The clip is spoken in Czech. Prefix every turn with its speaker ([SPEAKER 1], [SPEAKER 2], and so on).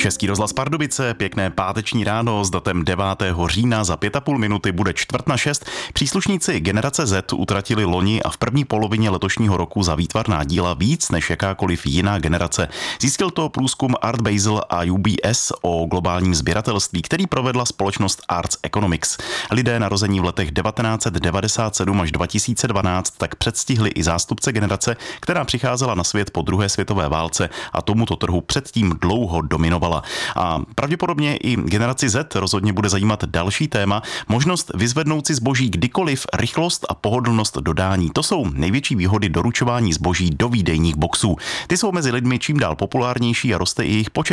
[SPEAKER 1] Český rozhlas Pardubice, pěkné páteční ráno s datem 9. října, za 5,5 minuty bude 5:45. Příslušníci generace Z utratili loni a v první polovině letošního roku za výtvarná díla víc než jakákoliv jiná generace. Zjistil to průzkum Art Basel a UBS o globálním sběratelství, který provedla společnost Arts Economics. Lidé narození v letech 1997 až 2012 tak předstihli i zástupce generace, která přicházela na svět po druhé světové válce a tomuto trhu předtím dlouho dominovala. A pravděpodobně i generaci Z rozhodně bude zajímat další téma, možnost vyzvednout si zboží kdykoliv, rychlost a pohodlnost dodání. To jsou největší výhody doručování zboží do výdejních boxů. Ty jsou mezi lidmi čím dál populárnější a roste i jejich počet.